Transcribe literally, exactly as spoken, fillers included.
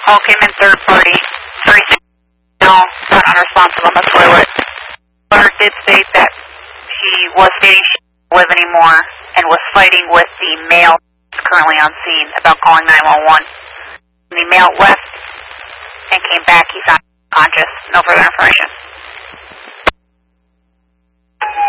call came in third party. three six no, not unresponsive on the toilet. Leonard did state that he was stating she didn't live anymore and was fighting with the male currently on scene about calling nine one one. The male left and came back. He's unconscious. No further information.